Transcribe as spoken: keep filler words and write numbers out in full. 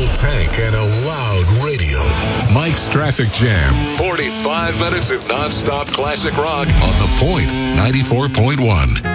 tank and a loud radio. Mike's Traffic Jam. forty-five minutes of nonstop classic rock on The Point ninety-four point one.